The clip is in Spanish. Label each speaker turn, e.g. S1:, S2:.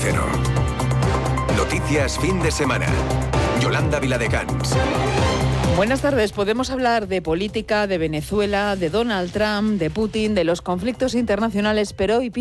S1: Cero. Noticias fin de semana. Yolanda Viladecans.
S2: Buenas tardes. Podemos hablar de política, de Venezuela, de Donald Trump, de Putin, de los conflictos internacionales, pero hoy